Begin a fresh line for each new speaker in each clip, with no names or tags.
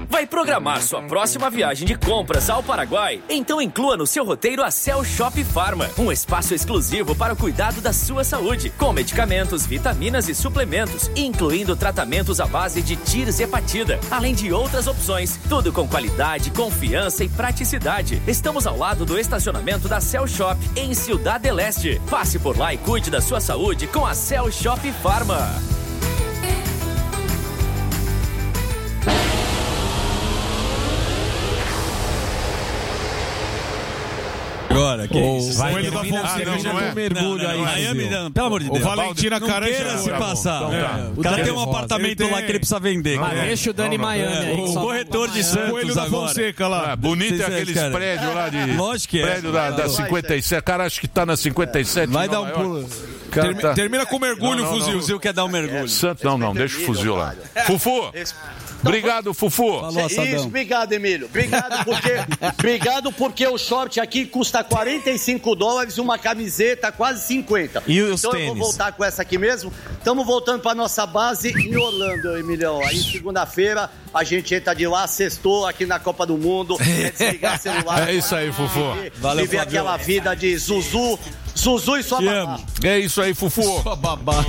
Vai programar sua próxima viagem de compras ao Paraguai? Então inclua no seu roteiro a Cell Shop Pharma, um espaço exclusivo para o cuidado da sua saúde, com medicamentos, vitaminas e suplementos, incluindo tratamentos à base de tirzepatida, além de outras opções, tudo com qualidade, confiança e praticidade. Estamos ao lado do estacionamento da Cell Shop, em Ciudad del Este. Passe por lá e cuide da sua saúde com a Cell Shop Pharma.
Agora, que isso?
Vai ele da Fonseca, já não mergulho aí.
Miami, pelo amor de Deus.
O Valentina Caran
queira se passar. O cara tem um apartamento lá que ele precisa vender.
Deixa o Dani Miami aí.
O corretor de Santos
Coelho da
agora.
Fonseca lá.
Bonito é aqueles prédios lá de...
Lógico que é.
Prédio da 57. Cara, acho que tá na 57.
Vai dar um pulo.
Termina com mergulho o fuzil.
O fuzil quer dar um mergulho.
Santos, não, deixa o fuzil lá. Fufu! Obrigado, Fufu.
Isso, obrigado, Emílio. Obrigado porque o short aqui custa $45, uma camiseta quase 50.
E os
então
tênis?
Eu vou voltar com essa aqui mesmo. Estamos voltando para nossa base em Orlando, Emílio. Aí segunda-feira a gente entra de lá, sextou aqui na Copa do Mundo. É desligar celular.
É isso aí, Fufu.
Valeu, viver aquela vida de Zuzu e sua babá.
É isso aí, Fufu.
Sua babá.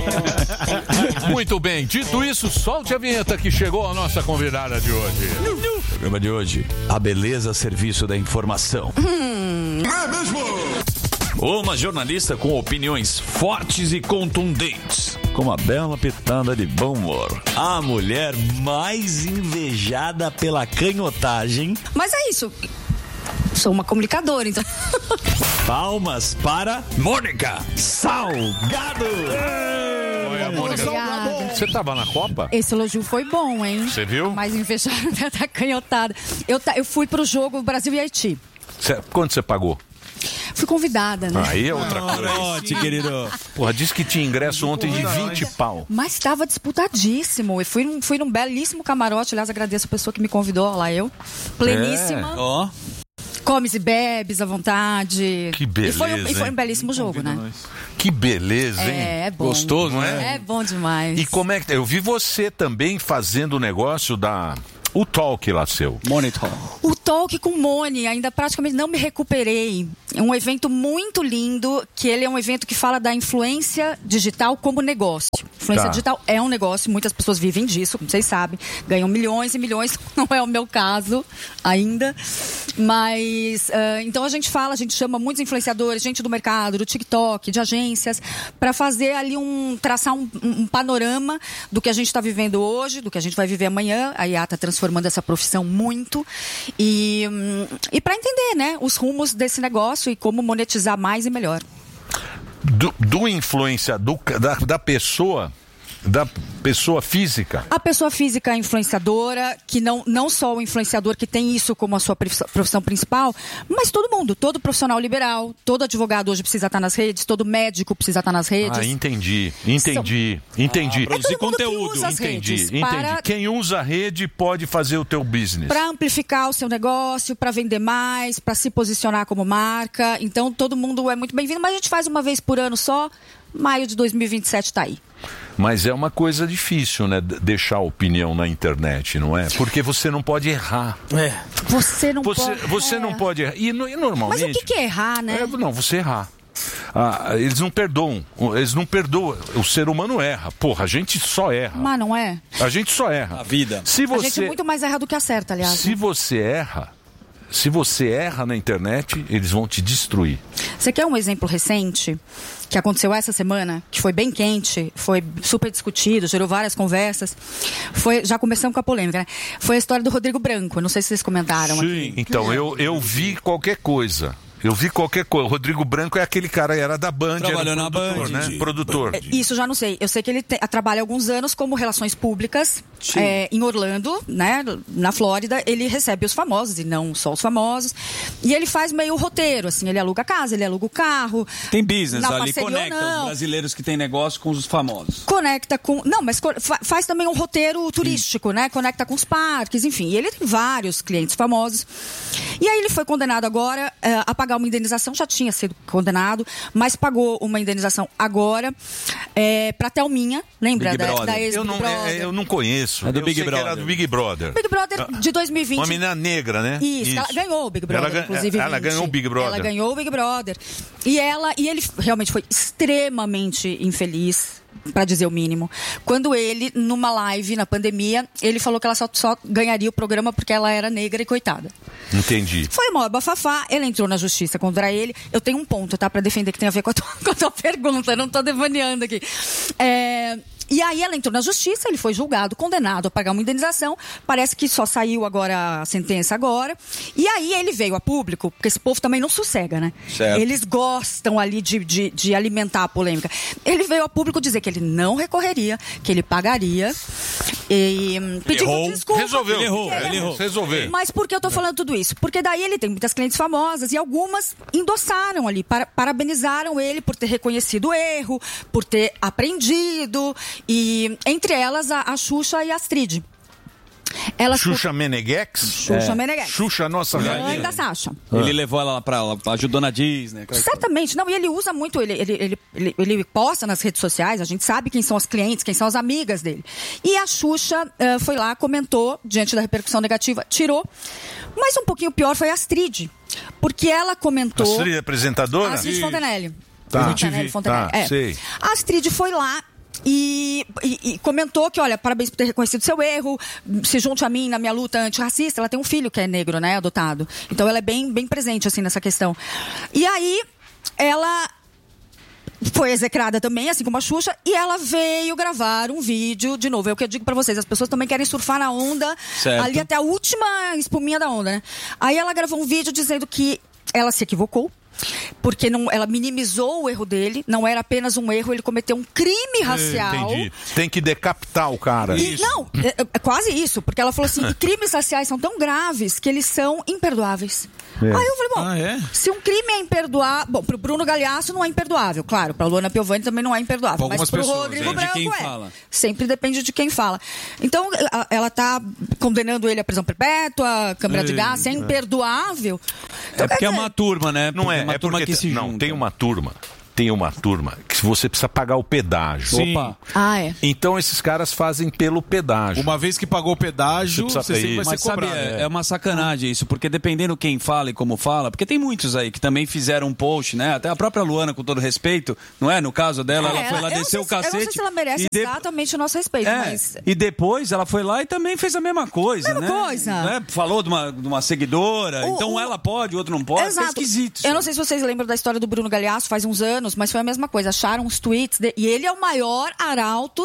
Muito bem. Dito isso, solte a vinheta que chegou a nossa convidada de hoje.
Programa de hoje.
A beleza a serviço da informação.
É mesmo?
Uma jornalista com opiniões fortes e contundentes, com uma bela pitada de bom humor. A mulher mais invejada pela canhotagem.
Mas é isso. Sou uma comunicadora, então.
Palmas para Mônica Salgado.
Oi, Mônica. Você tava na Copa?
Esse elogio foi bom, hein?
Você viu?
Mas invejada da canhotada. Eu fui pro jogo Brasil e Haiti.
Quanto você pagou?
Fui convidada, né?
Aí é outra coisa.
Querido.
Porra, disse que tinha ingresso ontem de 20 pau.
Mas estava disputadíssimo. Eu fui num belíssimo camarote. Aliás, agradeço a pessoa que me convidou. Lá eu. Pleníssima.
Ó.
Comes e bebes à vontade.
Que beleza,
E foi um belíssimo jogo, né?
Que beleza, hein?
É bom.
Gostoso, não é?
É bom demais.
E como é que... Eu vi você também fazendo o negócio da... O talk lá seu.
Monitor.
O talk com Moni, ainda praticamente não me recuperei. É um evento muito lindo, que ele é um evento que fala da influência digital como negócio. Influência digital é um negócio, muitas pessoas vivem disso, como vocês sabem. Ganham milhões e milhões, não é o meu caso ainda. Mas, então a gente chama muitos influenciadores, gente do mercado, do TikTok, de agências, para fazer ali traçar um panorama do que a gente está vivendo hoje, do que a gente vai viver amanhã. A IA está transformando essa profissão muito. E para entender, né, os rumos desse negócio e como monetizar mais e melhor.
Do influenciador, da pessoa física.
A pessoa física é influenciadora, que não só o influenciador que tem isso como a sua profissão principal, mas todo mundo, todo profissional liberal, todo advogado hoje precisa estar nas redes, todo médico precisa estar nas redes.
Ah, entendi.
Produzir conteúdo.
Entendi. Quem usa a rede pode fazer o teu business.
Para amplificar o seu negócio, para vender mais, para se posicionar como marca. Então todo mundo é muito bem-vindo, mas a gente faz uma vez por ano só. Maio de 2027 está aí.
Mas é uma coisa difícil, né? Deixar a opinião na internet, não é? Porque você não pode errar.
Você não
pode errar. E normalmente...
Mas o que é errar, né?
Você errar. Eles não perdoam. O ser humano erra. Porra, a gente só erra.
Mas não é?
A gente só erra.
A vida.
A gente muito mais erra do que acerta, aliás.
Se você erra na internet, eles vão te destruir.
Você quer um exemplo recente que aconteceu essa semana, que foi bem quente, foi super discutido, gerou várias conversas. Já começamos com a polêmica, né? Foi a história do Rodrigo Branco. Não sei se vocês comentaram.
Sim, aqui. Então eu vi qualquer coisa. O Rodrigo Branco é aquele cara, era da Band.
Trabalhou na Band,
né? Produtor.
Isso já não sei. Eu sei que ele trabalha há alguns anos como relações públicas em Orlando, né? Na Flórida. Ele recebe os famosos e não só os famosos. E ele faz meio roteiro, assim. Ele aluga a casa, ele aluga o carro.
Tem business ali, conecta os brasileiros que têm negócio com os famosos.
Conecta com... Não, mas faz também um roteiro turístico, né? Conecta com os parques, enfim. E ele tem vários clientes famosos. E aí ele foi condenado agora a pagar pagar uma indenização, já tinha sido condenado, mas pagou uma indenização agora pra Thelminha, lembra da ex-Big Brother?
Eu não conheço.
É do Big Brother.
Era do Big Brother.
Big Brother de 2020.
Uma menina negra, né?
Isso. Ela ganhou o Big Brother, inclusive.
Ela ganhou o Big Brother.
Ela ganhou o Big Brother. E ele realmente foi extremamente infeliz, pra dizer o mínimo, quando ele, numa live na pandemia, ele falou que ela só ganharia o programa porque ela era negra e coitada.
Entendi.
Foi uma bafafá, ele entrou na justiça contra ele. Eu tenho um ponto, tá, pra defender que tem a ver com a tua pergunta, eu não tô devaneando aqui. E aí ela entrou na justiça, ele foi julgado, condenado a pagar uma indenização. Parece que só saiu agora a sentença agora. E aí ele veio a público, porque esse povo também não sossega, né?
Certo.
Eles gostam ali de alimentar a polêmica. Ele veio a público dizer que ele não recorreria, que ele pagaria. E pediu desculpa.
Resolveu.
Ele errou.
Resolveu.
Mas por que eu tô falando tudo isso? Porque daí ele tem muitas clientes famosas e algumas endossaram ali, parabenizaram ele por ter reconhecido o erro, por ter aprendido. E entre elas a Xuxa e a Astrid.
Xuxa Menegheks?
Xuxa Menegheks.
Xuxa, nossa
mãe da Sasha.
Ele levou ela pra ela, ajudou na Disney.
Certamente, não, e ele usa muito, ele posta nas redes sociais, a gente sabe quem são as clientes, quem são as amigas dele. E a Xuxa foi lá, comentou, diante da repercussão negativa, tirou. Mas um pouquinho pior foi a Astrid, porque ela comentou...
Astrid apresentadora?
A Astrid Fontenelle.
Tá.
Fontenelle.
Sei.
A Astrid foi lá e comentou que, olha, parabéns por ter reconhecido seu erro, se junte a mim na minha luta antirracista. Ela tem um filho que é negro, né, adotado. Então ela é bem, bem presente, assim, nessa questão. E aí, ela foi execrada também, assim como a Xuxa, e ela veio gravar um vídeo, de novo, é o que eu digo pra vocês, as pessoas também querem surfar na onda,
certo,
ali até a última espuminha da onda, né? Aí ela gravou um vídeo dizendo que ela se equivocou, porque ela minimizou o erro dele, não era apenas um erro, ele cometeu um crime racial.
Entendi. Tem que decapitar o cara.
Não, é quase isso, porque ela falou assim, crimes raciais são tão graves que eles são imperdoáveis. Aí eu falei, bom, se um crime é imperdoável... Bom, pro Bruno Galhaço não é imperdoável, claro, pra Luana Piovani também não é imperdoável, mas pro Rodrigo Branco sempre depende de quem fala. Então, ela tá condenando ele à prisão perpétua, câmara de gás, é imperdoável. Então,
porque é uma turma, né?
Não é,
uma turma que se junta.
Não, tem uma turma que você precisa pagar o pedágio.
Sim. Opa.
Então esses caras fazem pelo pedágio.
Uma vez que pagou o pedágio, você sempre vai ser cobrado.
É uma sacanagem isso, porque dependendo quem fala e como fala, porque tem muitos aí que também fizeram um post, né? Até a própria Luana, com todo respeito, não é? No caso dela, ela foi lá, desceu o cacete. Eu não sei se
ela merece exatamente o nosso respeito, mas...
E depois ela foi lá e também fez a mesma coisa, né? Né? Falou de uma seguidora, então ela pode, o outro não pode.
Exato.
É esquisito.
Eu não sei se vocês lembram da história do Bruno Galhaço, faz uns anos, mas foi a mesma coisa. Acharam os tweets e ele é o maior arauto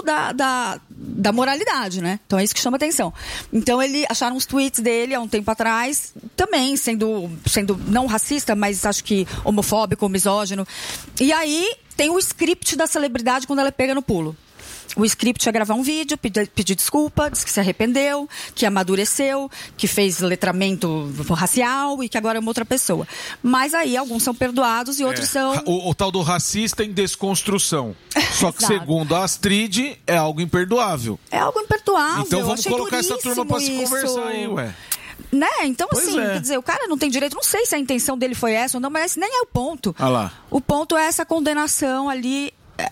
da moralidade, né? Então é isso que chama atenção. Então acharam os tweets dele há um tempo atrás, também sendo não racista, mas acho que homofóbico, misógino. E aí tem o script da celebridade quando ela pega no pulo. O script é gravar um vídeo, pedir desculpa, diz que se arrependeu, que amadureceu, que fez letramento racial e que agora é uma outra pessoa. Mas aí alguns são perdoados e outros são...
O tal do racista em desconstrução. Só que segundo a Astrid, é algo imperdoável.
É algo imperdoável.
Então vamos colocar essa turma pra se conversar aí, ué.
Né? Então, assim, quer dizer, o cara não tem direito, não sei se a intenção dele foi essa ou não, mas esse nem é o ponto.
Ah lá.
O ponto é essa condenação ali.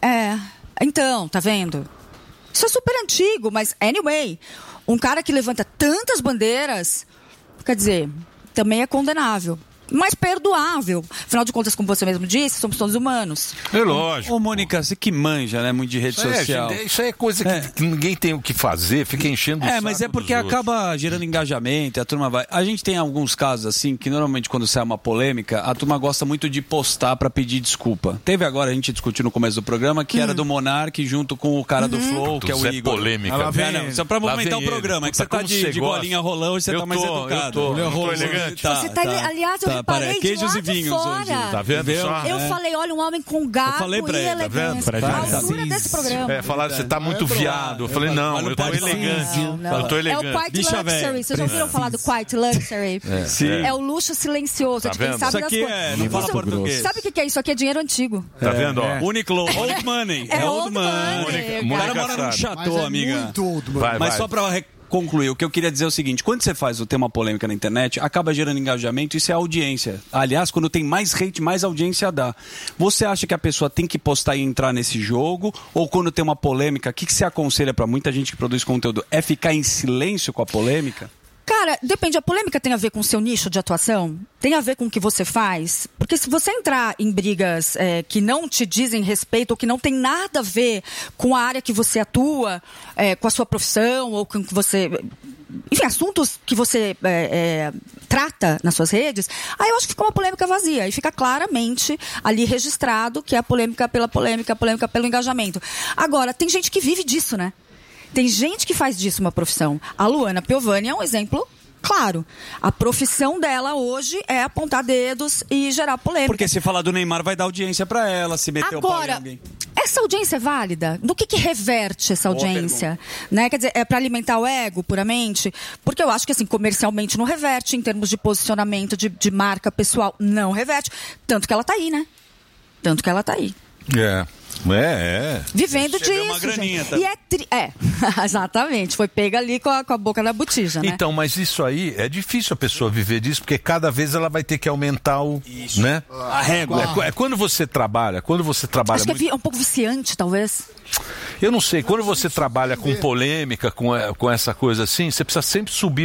Então, tá vendo? Isso é super antigo, mas anyway, um cara que levanta tantas bandeiras, quer dizer, também é condenável. Mas perdoável. Afinal de contas, como você mesmo disse, somos todos humanos.
É lógico.
Ô, Mônica, você que manja, né? Muito de rede social.
Gente, isso é coisa que ninguém tem o que fazer, fica enchendo o saco.
Mas é porque acaba gerando engajamento, a turma vai... A gente tem alguns casos assim, que normalmente quando sai uma polêmica, a turma gosta muito de postar pra pedir desculpa. Teve agora, a gente discutiu no começo do programa, que era do Monark junto com o cara do Flow, que é o Igor.
Polêmica.
Só pra movimentar o programa, é que você tá de golinha rolão e você tá mais educado.
Eu tô elegante.
Você tá, aliás, eu parei
queijos
de
e vinhos
fora.
hoje.
Tá vendo só?
Eu falei, olha, um homem com garbo e elegância. A altura desse programa.
Falaram, você tá muito viado. Eu falei, não, eu tô elegante. Eu tô elegante.
É o Quiet Luxury. Vocês já ouviram falar do Quiet Luxury? É o luxo silencioso, de quem sabe das coisas.
Não fala português.
Sabe o que é isso? Aqui é dinheiro antigo.
Tá vendo, ó?
Uniqlo, old money.
É old money.
O cara mora num chateau, amiga.
Muito old money.
Mas só pra concluir, o que eu queria dizer é o seguinte: quando você faz o tema polêmica na internet, acaba gerando engajamento, isso é audiência. Aliás, quando tem mais hate, mais audiência dá. Você acha que a pessoa tem que postar e entrar nesse jogo? Ou quando tem uma polêmica, o que você aconselha para muita gente que produz conteúdo? É ficar em silêncio com a polêmica?
Cara, depende. A polêmica tem a ver com o seu nicho de atuação? Tem a ver com o que você faz? Porque se você entrar em brigas que não te dizem respeito ou que não tem nada a ver com a área que você atua, com a sua profissão ou com o que você... Enfim, assuntos que você trata nas suas redes, aí eu acho que fica uma polêmica vazia. E fica claramente ali registrado que é a polêmica pela polêmica, a polêmica pelo engajamento. Agora, tem gente que vive disso, né? Tem gente que faz disso uma profissão. A Luana Piovani é um exemplo claro. A profissão dela hoje é apontar dedos e gerar polêmica.
Porque se falar do Neymar vai dar audiência pra ela, se meter o pau em alguém.
Essa audiência é válida? Do que reverte essa audiência? Né? Quer dizer, é para alimentar o ego puramente? Porque eu acho que assim, comercialmente não reverte, em termos de posicionamento de marca pessoal, não reverte. Tanto que ela tá aí, né? Tanto que ela tá aí. Vivendo disso, uma graninha, tá? E exatamente, foi pega ali com a boca na botija, né?
Então, mas isso aí, é difícil a pessoa viver disso, porque cada vez ela vai ter que aumentar o...
Isso.
Né?
A régua.
Quando você trabalha
Acho que é um pouco viciante, talvez.
Eu não sei, quando você trabalha com polêmica, com essa coisa assim, você precisa sempre subir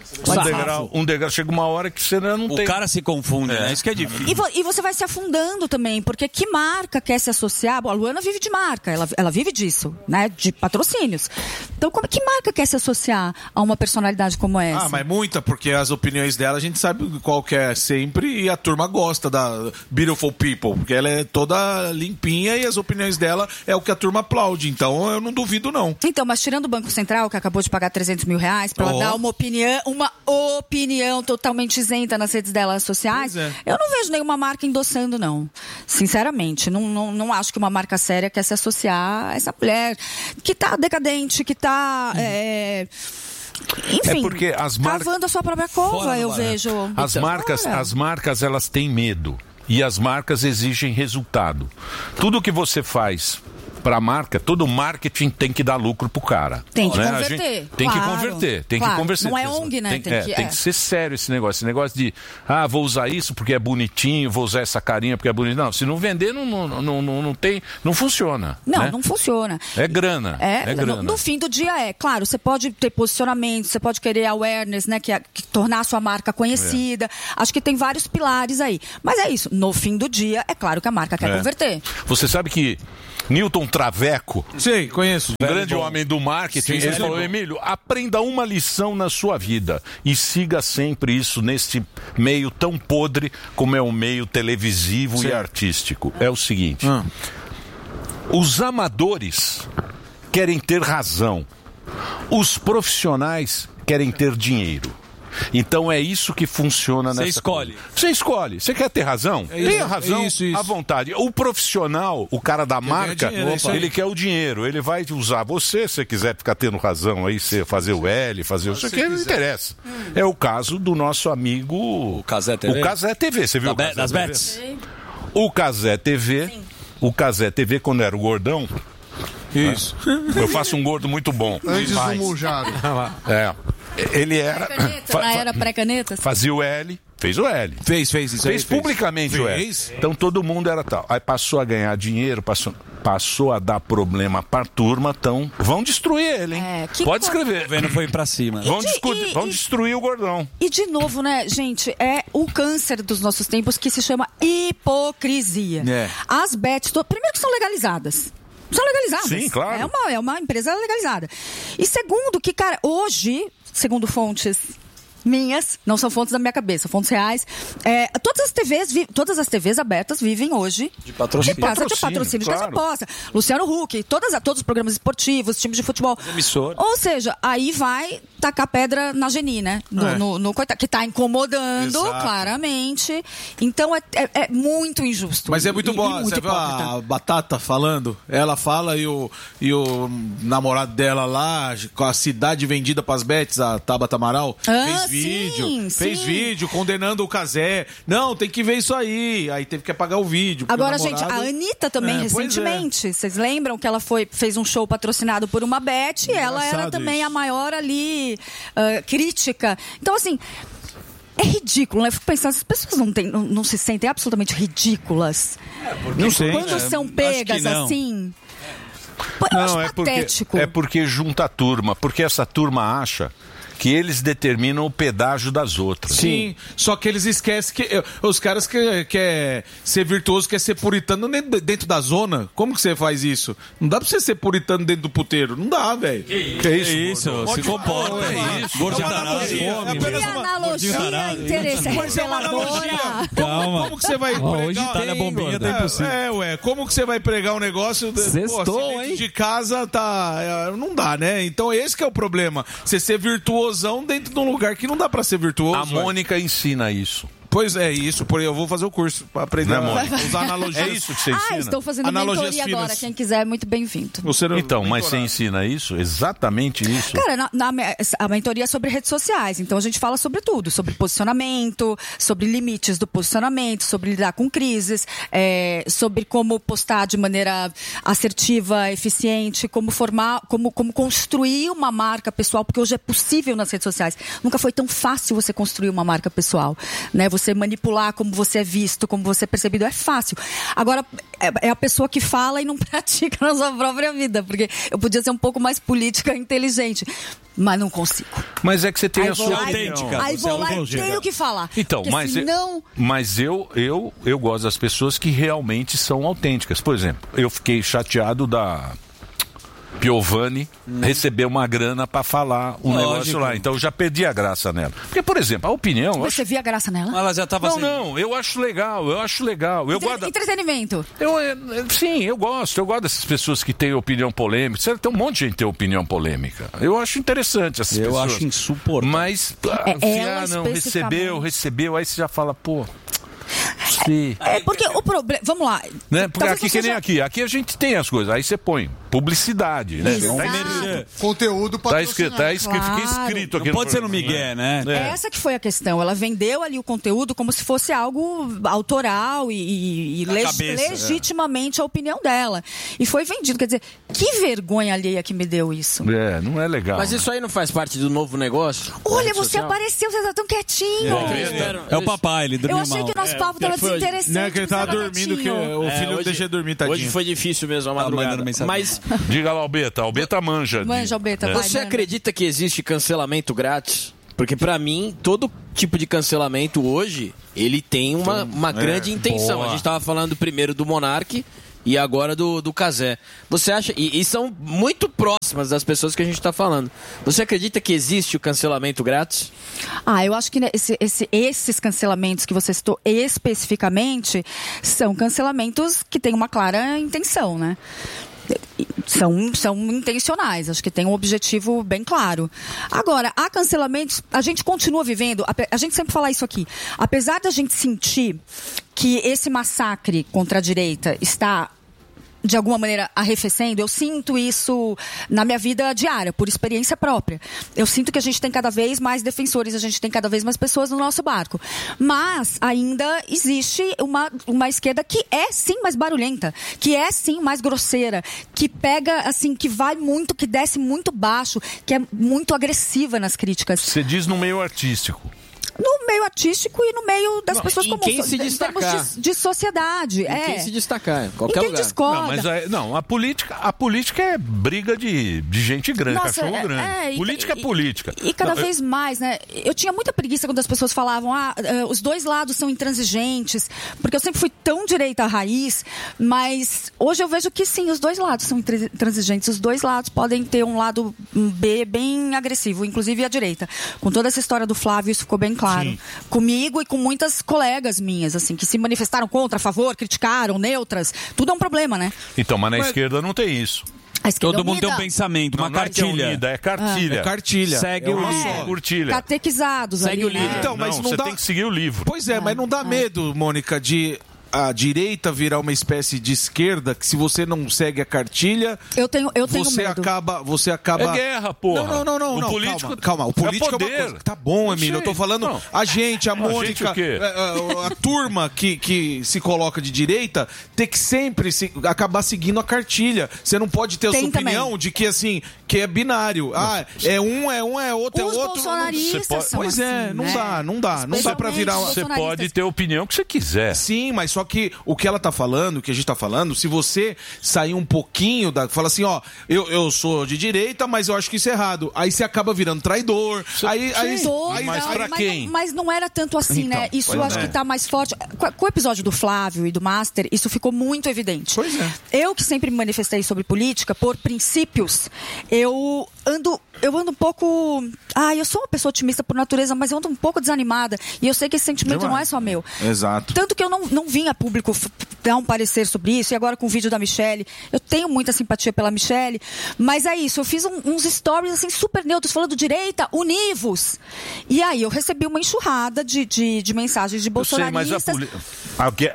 um degrau. Chega uma hora que você não tem...
O cara se confunde, né? Isso que é difícil.
E você vai se afundando também, porque que marca quer se associar? Bom, a Luana vive de marca, ela vive disso, né? De patrocínios. Então, que marca quer se associar a uma personalidade como essa?
Mas muita, porque as opiniões dela a gente sabe qual que é sempre, e a turma gosta da Beautiful People, porque ela é toda limpinha e as opiniões dela é o que a turma aplaude. Então, eu não duvido, não.
Então, mas tirando o Banco Central, que acabou de pagar 300 mil reais pra ela dar uma opinião totalmente isenta nas redes dela sociais, eu não vejo nenhuma marca endossando, não. Sinceramente, não acho que uma marca séria quer se associar a essa mulher que tá decadente, que tá... Enfim,
porque
cavando a sua própria cova, eu vejo.
As marcas, elas têm medo. E as marcas exigem resultado. Tudo que você faz para a marca, todo marketing tem que dar lucro pro cara.
Tem que
né?
converter.
Tem que converter, tem que conversar.
Não é ONG, né?
Tem que ser sério esse negócio. Esse negócio de, vou usar isso porque é bonitinho, vou usar essa carinha porque é bonito. Não, se não vender, não funciona.
Não,
né?
Não funciona.
É grana. É grana.
No fim do dia claro, você pode ter posicionamento, você pode querer awareness, né? Que tornar a sua marca conhecida. Acho que tem vários pilares aí. Mas é isso, no fim do dia, é claro que a marca quer converter.
Você sabe que Newton Traveco,
sim, conheço,
um grande homem do marketing, ele falou: Emílio, aprenda uma lição na sua vida e siga sempre isso nesse meio tão podre como é o meio televisivo e artístico. É o seguinte, os amadores querem ter razão, os profissionais querem ter dinheiro. Então é isso que funciona nessa
escolhe.
Coisa. Você escolhe. Você quer ter razão? Tenha razão à vontade. O profissional, o cara da marca, ele quer o dinheiro. Ele vai usar você, se você quiser ficar tendo razão aí, você fazer o L, fazer o que não interessa. É o caso do nosso amigo...
O Cazé TV.
O Cazé TV, você viu?
Das Bets.
O Cazé TV. Sim. O Cazé TV, quando era o gordão...
Isso.
Eu faço um gordo muito bom.
Antes do Mujado.
Ele era...
Na era pré-canetas?
Fazia o L, fez o L.
Fez isso aí.
Fez publicamente o L. Então todo mundo era tal. Aí passou a ganhar dinheiro, passou a dar problema pra turma, então vão destruir ele, hein? Pode escrever.
O governo foi pra cima.
Vão destruir o gordão.
E de novo, né, gente, é o câncer dos nossos tempos que se chama hipocrisia. As bets, primeiro que são legalizadas. São legalizadas.
Sim, claro.
É uma empresa legalizada. E segundo, que, cara, hoje, segundo fontes minhas, não são fontes da minha cabeça, fontes reais, todas as TVs abertas vivem hoje
de patrocínio,
de patrocínio, de casa aposta. Luciano Huck, todos os programas esportivos, times de futebol. Ou seja, aí vai tacar pedra na Geni, né? No coitado, que tá incomodando, claramente. Então é muito injusto.
Mas é muito bom. Você viu a Batata falando? Ela fala e o namorado dela lá, com a cidade vendida pras bets, a Tabata Amaral, fez vídeo. fez vídeo condenando o Cazé. Não, tem que ver isso aí. Aí teve que apagar o vídeo.
Agora, gente, a Anitta também, recentemente, vocês lembram que ela fez um show patrocinado por uma Bet e ela era também a maior ali crítica. Então, assim, é ridículo, né? Eu fico pensando, as pessoas não se sentem absolutamente ridículas.
Não sei.
Quando são pegas assim...
Não, é porque junta a turma, porque essa turma acha que eles determinam o pedágio das outras.
Sim, só que eles esquecem que os caras querem ser virtuoso, quer ser puritano dentro da zona. Como que você faz isso? Não dá pra você ser puritano dentro do puteiro. Não dá, velho.
Que isso? Se comporta. É isso.
Que analogia reveladora.
Calma. Como que você vai pregar?
Hoje Itália bombinha tá impossível.
Como que você vai pregar um negócio
Sextou,
de casa tá... Não dá, né? Então esse que é o problema. Você ser virtuoso dentro de um lugar que não dá pra ser virtuoso.
A Mônica ensina isso.
Pois é, isso. Eu vou fazer o curso pra aprender a usar analogias.
É isso que você ensina?
Estou fazendo mentoria agora. Quem quiser, muito bem-vindo.
Então, mas você ensina isso? Exatamente isso?
Cara, a mentoria é sobre redes sociais. Então, a gente fala sobre tudo. Sobre posicionamento, sobre limites do posicionamento, sobre lidar com crises, sobre como postar de maneira assertiva, eficiente, como construir uma marca pessoal, porque hoje é possível nas redes sociais. Nunca foi tão fácil você construir uma marca pessoal, né? Você manipular como você é visto, como você é percebido, é fácil. Agora, é a pessoa que fala e não pratica na sua própria vida, porque eu podia ser um pouco mais política e inteligente, mas não consigo.
Mas é que você tem
aí
a sua autêntica.
Aí vou lá e tenho que falar.
Então, mas eu gosto das pessoas que realmente são autênticas. Por exemplo, eu fiquei chateado da Piovani receber uma grana pra falar negócio lá. Então eu já perdi a graça nela. Porque, por exemplo, a opinião...
Você via a graça nela?
Ela já tava
Não, eu acho legal.
Entretenimento.
Sim, eu gosto dessas pessoas que têm opinião polêmica. Tem um monte de gente que tem opinião polêmica. Eu acho interessante essas pessoas.
Eu acho insuportável.
Mas, recebeu, aí você já fala, pô...
Sim. Porque o problema... Vamos lá.
Né? Porque aqui que nem aqui a gente tem as coisas. Aí você põe publicidade, né?
Conteúdo patrocinado.
Fica escrito aqui.
Não pode ser no Miguel, né?
Essa que foi a questão. Ela vendeu ali o conteúdo como se fosse algo autoral e legitimamente a opinião dela. E foi vendido. Quer dizer, que vergonha alheia que me deu isso.
Não é legal.
Mas isso aí não faz parte do novo negócio?
Olha, você apareceu, você tá tão quietinho.
É o papai, ele dormiu mal.
Eu achei que o nosso papo tava desinteressante.
Não é que ele tava dormindo, que o filho deixa dormir, tadinho.
Hoje foi difícil mesmo a madrugada.
Mas... Diga lá, Albeta. Albeta manja.
Albeta.
Você acredita que existe cancelamento grátis? Porque pra mim, todo tipo de cancelamento hoje, ele tem uma grande intenção. A gente tava falando primeiro do Monark e agora do Cazé. Você acha... E são muito próximas das pessoas que a gente tá falando. Você acredita que existe o cancelamento grátis?
Eu acho que esses cancelamentos que você citou especificamente são cancelamentos que têm uma clara intenção, né? São intencionais, acho que tem um objetivo bem claro. Agora, há cancelamentos, a gente continua vivendo, a gente sempre fala isso aqui, apesar da gente sentir que esse massacre contra a direita está de alguma maneira arrefecendo, eu sinto isso na minha vida diária, por experiência própria. Eu sinto que a gente tem cada vez mais defensores, a gente tem cada vez mais pessoas no nosso barco. Mas ainda existe uma esquerda que é sim mais barulhenta, que é sim mais grosseira, que pega, assim, que vai muito, que desce muito baixo, que é muito agressiva nas críticas.
Você diz no meio artístico.
No meio artístico e no meio das pessoas comuns.
Quem se destacar.
De sociedade.
Quem se destacar, em qualquer lugar.
Discorda.
A política é briga de gente grande, cachorro grande. Política é política.
E cada vez mais, né? Eu tinha muita preguiça quando as pessoas falavam, os dois lados são intransigentes, porque eu sempre fui tão direita raiz, mas hoje eu vejo que sim, os dois lados são intransigentes. Os dois lados podem ter um lado B bem agressivo, inclusive a direita. Com toda essa história do Flávio, isso ficou bem claro. Sim. Comigo e com muitas colegas minhas, assim, que se manifestaram contra, a favor, criticaram, neutras. Tudo é um problema, né?
Então, mas na esquerda não tem isso.
Todo mundo tem um pensamento, uma cartilha.
É cartilha.
É cartilha.
Segue o livro.
Curtilha.
Catequizados.
Segue o livro.
Então, mas não
você
dá...
tem que seguir o livro.
Pois é, mas não dá medo, Mônica, de a direita virar uma espécie de esquerda, que se você não segue a cartilha,
eu tenho
você
medo.
Você acaba...
É guerra, porra.
Não.
O político...
Calma. O político
é poder.
uma coisa. Tá bom, Emílio. Eu tô falando a gente, a Mônica, a turma que se coloca de direita, ter que sempre acabar seguindo a cartilha. Você não pode ter a sua opinião de que, assim, que é binário. É outro,
Os bolsonaristas são
Pois é, não dá. Não dá pra virar...
Você pode ter a opinião que você quiser.
Sim, mas só que o que ela tá falando, o que a gente tá falando, se você sair um pouquinho fala assim, eu sou de direita, mas eu acho que isso é errado. Aí você acaba virando traidor.
Mas pra quem?
Mas não era tanto assim,
então,
né? Isso eu acho que tá mais forte. Com o episódio do Flávio e do Master, isso ficou muito evidente.
Pois é.
Eu que sempre me manifestei sobre política, por princípios, eu ando um pouco... eu sou uma pessoa otimista por natureza, mas eu ando um pouco desanimada. E eu sei que esse sentimento não é só meu.
Exato.
Tanto que eu não vim a público dar um parecer sobre isso. E agora com o vídeo da Michelle, eu tenho muita simpatia pela Michelle. Mas é isso, eu fiz uns stories assim super neutros, falando direita, univos. E aí eu recebi uma enxurrada de mensagens de bolsonaristas.
Eu sei, mas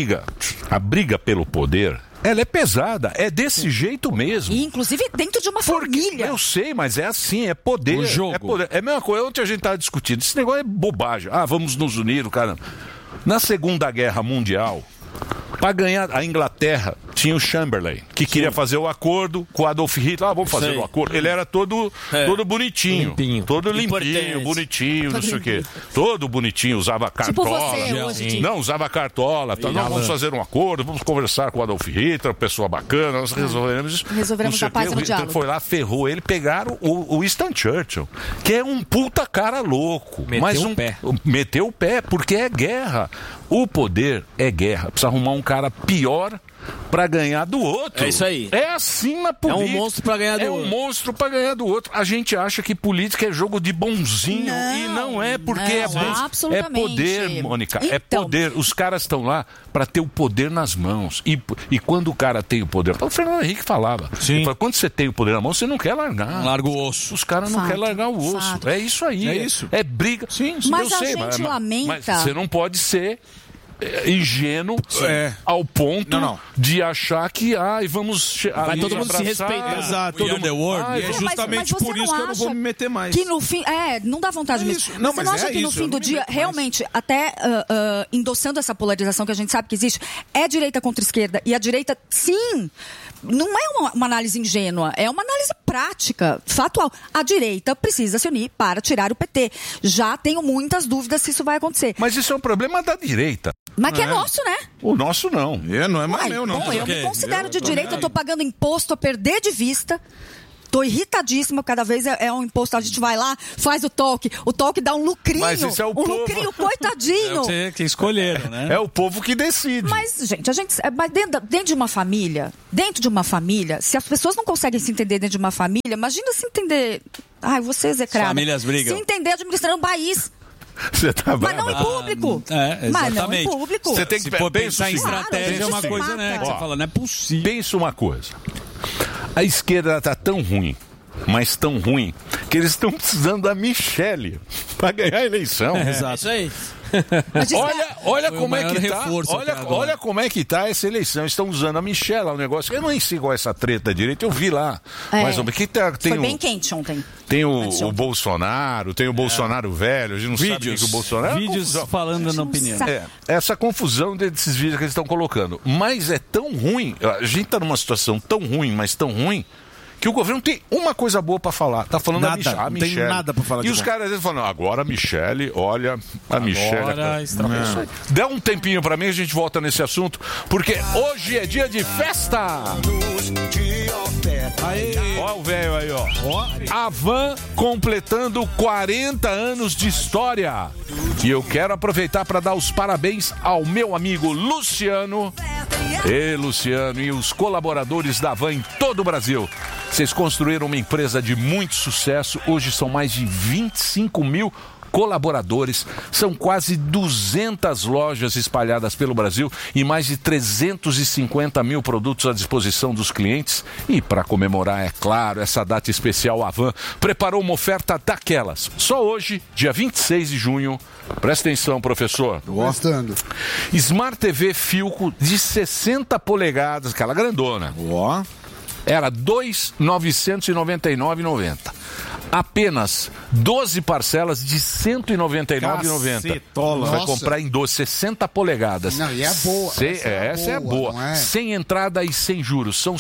a briga pelo poder... Ela é pesada, é desse jeito mesmo.
E, inclusive dentro de uma família.
Eu sei, mas é assim, é poder.
O jogo.
É poder. É a mesma coisa, ontem a gente estava discutindo. Esse negócio é bobagem. Vamos nos unir, cara. Na Segunda Guerra Mundial, para ganhar a Inglaterra, tinha o Chamberlain, que queria fazer o acordo com o Adolf Hitler. Vamos fazer o acordo. Ele era todo bonitinho.
Limpinho.
Todo limpinho, bonitinho, não sei o quê. Todo bonitinho, usava cartola.
Tipo você hoje.
Não, usava cartola. Vamos fazer um acordo, vamos conversar com o Adolf Hitler, pessoa bacana, nós resolveremos isso.
Resolveremos a paz no diálogo.
Foi lá, ferrou ele, pegaram o Winston Churchill, que é um puta cara louco. Meteu o pé, porque é guerra. O poder é guerra. Precisa arrumar um cara pior pra ganhar do outro.
É isso aí.
É assim na política.
É um monstro pra ganhar do outro.
É um monstro pra ganhar do outro. A gente acha que política é jogo de bonzinho. E não é, porque é bom. É poder, Mônica. Então, é poder. Os caras estão lá pra ter o poder nas mãos. E quando o cara tem o poder... O Fernando Henrique falava. Ele fala, quando você tem o poder na mão, você não quer largar.
Larga o osso.
Os caras não querem largar o osso.
Fato.
É isso aí.
É isso.
É briga.
Sim.
Mas eu sei, gente lamenta.
Mas você não pode ser... ingênuo ao ponto de achar que vamos
vai todo mundo se respeitar.
Exato, todo mundo. E é justamente por isso que eu não vou me meter mais.
Que no fim, não dá vontade mesmo.
Não,
mas você não acha que no fim do dia, realmente, até endossando essa polarização que a gente sabe que existe, é direita contra esquerda, e a direita, sim, não é uma análise ingênua, é uma análise prática, fatual. A direita precisa se unir para tirar o PT. Já tenho muitas dúvidas se isso vai acontecer.
Mas isso é um problema da direita.
Mas que é nosso, né?
O nosso não.
Não é mais meu, não.
Bom, eu me considero de direita, eu tô pagando imposto a perder de vista. Tô irritadíssima, cada vez é um imposto, a gente vai lá, faz o toque dá um lucrinho. Mas
isso é o povo.
Lucrinho, coitadinho.
Você que escolheram, né?
É o povo que decide.
Mas, gente, mas dentro de uma família, se as pessoas não conseguem se entender dentro de uma família, imagina se entender... você, execrado.
Famílias brigam.
Se entender administrando um país...
Você tá
mas não em público.
Exatamente.
Mas não em público.
Você tem que
pensar em estratégia, é uma coisa, né? Que você fala, não é possível.
Pensa uma coisa. A esquerda tá tão ruim, mas tão ruim, que eles estão precisando da Michelle para ganhar a eleição.
Exato. Isso aí.
Olha como é que tá. Olha como é que tá essa eleição. Estão usando a Michelle, o negócio. Eu nem sei qual é essa treta direito, eu vi lá. Mas
foi bem quente ontem.
Tem o Bolsonaro, tem o Bolsonaro velho, a gente não sabe o que o Bolsonaro...
Vídeos falando na opinião.
Essa confusão desses vídeos que eles estão colocando. Mas é tão ruim, a gente tá numa situação tão ruim, mas tão ruim, que o governo tem uma coisa boa pra falar. Tá falando a Michelle.
Não tem nada pra falar.
E os caras às vezes falam, agora a Michelle, olha, a Michelle... Dá um tempinho pra mim, a gente volta nesse assunto, porque hoje é dia de festa! Ó o velho aí, ó. A Van completando 40 anos de história. E eu quero aproveitar para dar os parabéns ao meu amigo Luciano. Luciano e os colaboradores da Van em todo o Brasil. Vocês construíram uma empresa de muito sucesso. Hoje são mais de 25 mil colaboradores. São quase 200 lojas espalhadas pelo Brasil e mais de 350 mil produtos à disposição dos clientes. E para comemorar, é claro, essa data especial, a Havan preparou uma oferta daquelas. Só hoje, dia 26 de junho, presta atenção, professor.
Gostando.
Smart TV Philco de 60 polegadas, aquela grandona. Era R$ 2.999,90. Apenas 12 parcelas de R$ 199,90. Vai comprar em 12, 60 polegadas.
Não, e é boa.
Essa é boa. Sem entrada e sem juros. São R$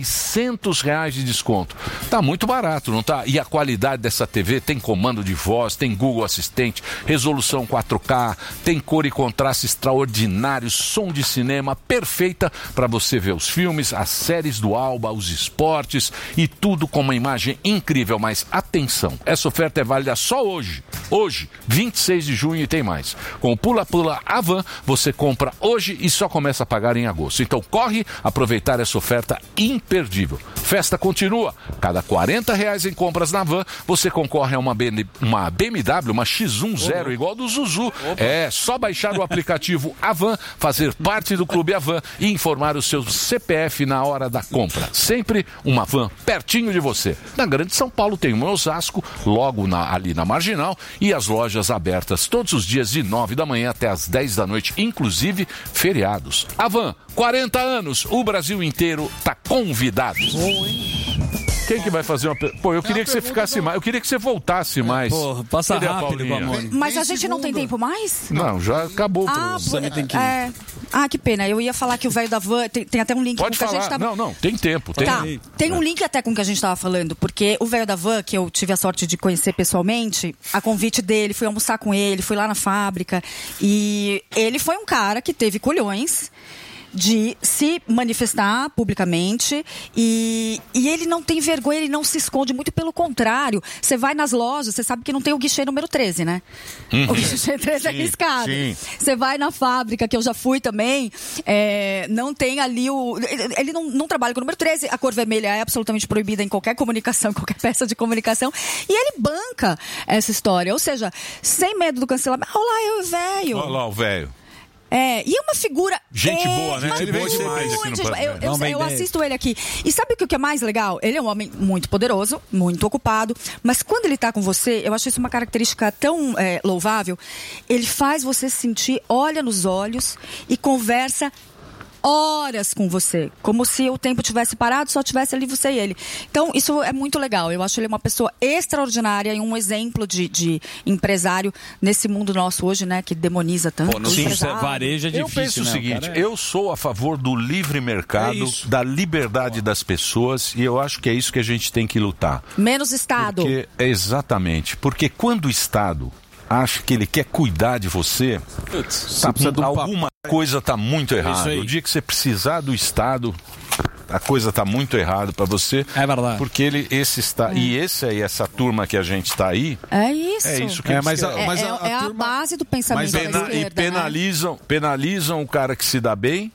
600 de desconto. Tá muito barato, não tá? E a qualidade dessa TV tem comando de voz, tem Google Assistente, resolução 4K, tem cor e contraste extraordinário, som de cinema perfeita para você ver os filmes, as séries do Alba, os esportes e tudo com uma imagem incrível. Mas atenção, essa oferta é válida só hoje. Hoje, 26 de junho, e tem mais. Com o Pula Pula Havan, você compra hoje e só começa a pagar em agosto. Então corre aproveitar essa oferta imperdível. Festa continua. Cada R$ 40 em compras na Havan, você concorre a uma BMW, uma X1 Zero, igual do Zuzu. É só baixar o aplicativo Havan, fazer parte do Clube Havan e informar o seu CPF na hora da compra. Sempre uma Havan pertinho de você. Na Grande São Paulo tem uma Osasco, logo ali na Marginal, e as lojas abertas todos os dias de 9 da manhã até as 10 da noite, inclusive feriados. Havan, 40 anos, o Brasil inteiro tá convidado. Quem que vai fazer uma... Pô, eu queria que você ficasse mais, eu queria que você voltasse mais.
Pô, passa rápido com a Mônica.
Mas a gente não tem tempo mais?
Não, já acabou.
Tem que ir. Que pena. Eu ia falar que o velho da van tem até um link
Pode
com o que
falar.
a gente tava...
Não, tem tempo.
Tem um link até com o que a gente estava falando, porque o velho da van, que eu tive a sorte de conhecer pessoalmente, a convite dele, fui almoçar com ele, fui lá na fábrica, e ele foi um cara que teve culhões de se manifestar publicamente e ele não tem vergonha, ele não se esconde, muito pelo contrário. Você vai nas lojas, você sabe que não tem o guichê número 13, né? O guichê 13 é arriscado. Você vai na fábrica, que eu já fui também, não tem ali ele não trabalha com o número 13, a cor vermelha é absolutamente proibida em qualquer comunicação, qualquer peça de comunicação, e ele banca essa história, ou seja, sem medo do cancelamento. Olha lá, eu velho.
Olha lá o velho.
E é uma figura...
Gente boa, né? Ele veio demais aqui no programa.
Eu assisto ele aqui. E sabe o que é mais legal? Ele é um homem muito poderoso, muito ocupado, mas quando ele tá com você, eu acho isso uma característica tão louvável, ele faz você sentir, olha nos olhos e conversa horas com você, como se o tempo tivesse parado, só tivesse ali você e ele. Então, isso é muito legal. Eu acho ele uma pessoa extraordinária e um exemplo de empresário nesse mundo nosso hoje, né, que demoniza tanto.
Varejo é difícil,
eu penso o seguinte,
cara,
eu sou a favor do livre mercado, da liberdade das pessoas, e eu acho que é isso que a gente tem que lutar.
Menos Estado.
Exatamente, porque quando o Estado acha que ele quer cuidar de você, alguma coisa está muito errada. O dia que você precisar do Estado, a coisa está muito errada para você.
É verdade.
Porque e essa turma que a gente está aí.
É isso.
É isso que eles querem.
A base do pensamento da esquerda,
e penalizam o cara que se dá bem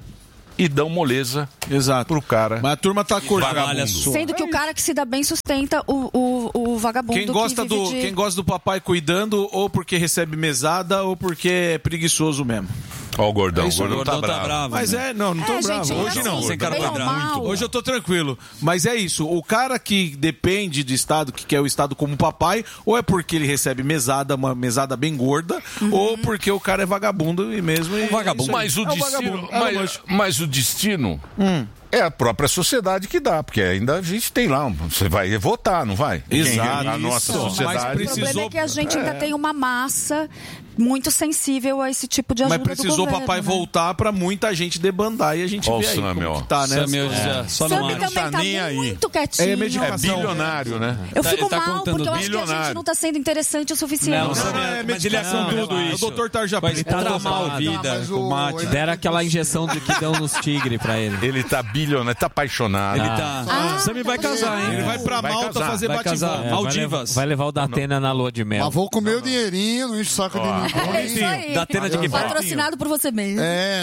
e dão moleza pro cara.
Mas a turma tá cortando.
Sendo que o cara que se dá bem sustenta o vagabundo.
Quem gosta do papai cuidando, ou porque recebe mesada, ou porque é preguiçoso mesmo.
Ó, o gordão. O gordão tá bravo.
Mas não tô bravo.
Gente,
hoje não.
Sem cara tá bravo.
Hoje eu tô tranquilo. Mas é isso. O cara que depende do Estado, que quer o Estado como papai, ou é porque ele recebe mesada, uma mesada bem gorda, ou porque o cara é vagabundo e mesmo.
Vagabundo.
Mas o destino. Mas o destino. É a própria sociedade que dá, porque ainda a gente tem lá, você vai votar, não vai?
Exato.
A nossa sociedade.
O problema é que a gente ainda tem uma massa muito sensível a esse tipo de ajuda do governo.
Mas precisou o papai voltar pra muita gente debandar e a gente vê aí como que tá, né?
Sammy também tá muito quietinho.
É bilionário, né?
Eu fico mal, porque eu acho que a gente não tá sendo interessante o suficiente.
Mas ele é tudo isso.
O doutor Tarja
Ele tá na mal vida, o mate.
Deram aquela injeção que dão nos tigres pra ele.
Ele tá bilionário, tá apaixonado.
Ele tá... Sammy vai casar, hein?
Ele vai pra Malta fazer bate-volta.
Maldivas.
Vai levar o Datena na lua de mel.
Mas vou comer o dinheirinho, não enche o saco de ninguém.
É isso aí.
Datena de que
patrocinado por você mesmo.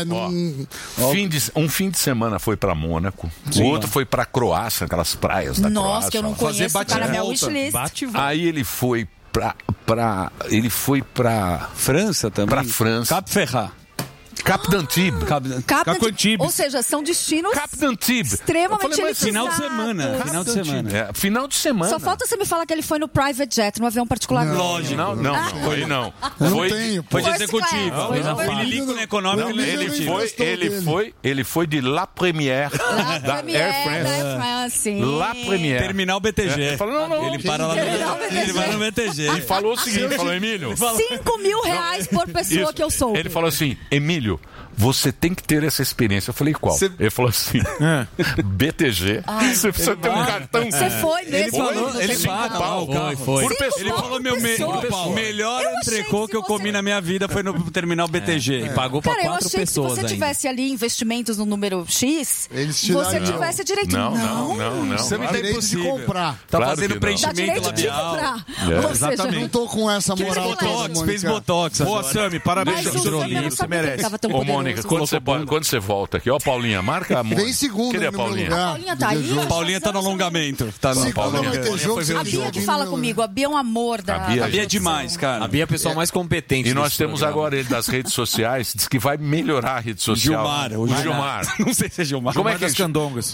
Um fim de semana foi pra Mônaco, o outro foi pra Croácia, aquelas praias da Croácia.
Nossa, que eu não conheço, cara, minha wishlist.
Aí ele foi Ele foi pra
França também.
Pra França.
Cap Ferrat.
Cap d'Antibes.
Ou seja, são destinos
Cap d'Antibes.
extremamente elitizados.
Final de semana.
Final de semana.
Só falta você me falar que ele foi no private jet, no avião particular.
Lógico. Não. Foi não.
Foi de executivo. Foi Lincoln econômico.
Ele foi de La Première da Air France. La Première.
Terminal BTG.
Ele falou, não.
Ele para lá no BTG.
E falou o seguinte, falou, Emílio.
R$5.000 por pessoa que eu sou.
Ele falou assim, Emílio, você tem que ter essa experiência. Eu falei, qual? Ele falou assim, BTG. Você precisa ter um cartão.
Você foi mesmo?
Ele foi. Ele falou, o melhor entrecô que eu comi na minha vida foi no terminal BTG. E pagou pra 4 pessoas.
Se você tivesse ali investimentos no número X, você tivesse direito.
Não.
Você me tem direito de comprar.
Tá fazendo preenchimento labial.
Exatamente. Não tô com essa moral toda.
Fez botox.
Boa, Sami, parabéns.
Você merece.
Ô, Mônica, quando você volta aqui, ó, Paulinha, marca a Mônica.
Vem segunda.
Cadê a Paulinha?
A Paulinha tá aí?
A Paulinha tá no alongamento.
Segunda vai ter jogo.
A Bia que fala comigo. A Bia é um amor da...
A Bia
é demais, cara.
A Bia é a pessoa mais competente.
E nós temos agora ele das redes sociais, diz que vai melhorar a rede social. Gilmar.
Não sei se é Gilmar.
Como é que é? Candongas.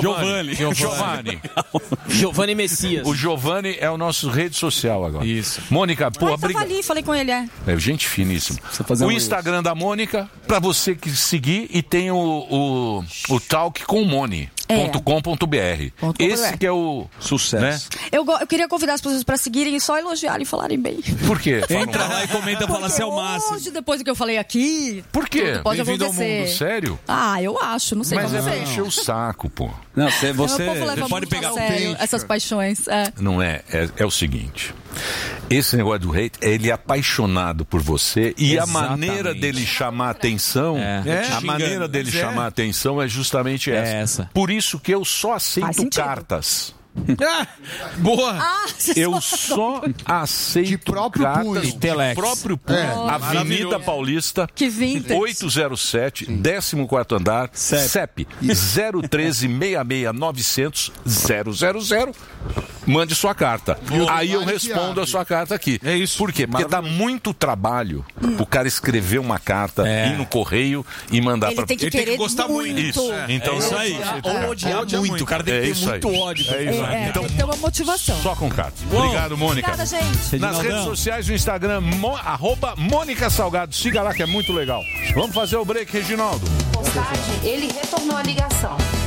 Giovanni Messias.
O Giovanni é o nosso rede social agora.
Isso.
Mônica, pô,
Tava ali, falei com ele,
gente finíssima. O Instagram da Mônica, pra você que seguir, e tem o Talk com Moni.com.br. Esse que é o
sucesso. Né?
Eu queria convidar as pessoas pra seguirem e só elogiarem e falarem bem.
Por quê?
Entra lá e comenta, fala assim, é o máximo.
Hoje, depois do que eu falei aqui...
Por quê?
Pode
Bem-vindo ao
acontecer.
mundo, sério?
Eu acho, não sei.
Mas é pra encher o saco, pô.
Não, você
pode pegar sério essas paixões.
Não é o seguinte... Esse negócio do hate, ele é apaixonado por você e
Exatamente.
a maneira dele chamar atenção, a maneira dele chamar atenção é justamente essa. Por isso que eu só aceito cartas.
Boa!
Eu só aceito
de próprio
cartas
punho.
de próprio punho. Avenida Paulista, 807, 14º andar, CEP 013-66-900-000. Mande sua carta. Aí eu respondo a sua carta aqui.
É isso.
Por quê? Porque dá muito trabalho o cara escrever uma carta, ir no correio e mandar
pra... Ele tem que gostar muito.
Isso. Então,
isso aí.
Ou odiar muito. O cara tem que ter muito ódio.
Então,
tem que ter uma motivação.
Só com cartas. Obrigado, Mônica.
Obrigada, gente.
Nas redes sociais, no Instagram, @Mônica Salgado. Siga lá que é muito legal. Vamos fazer o break, Reginaldo.
Postagem, ele retornou a ligação.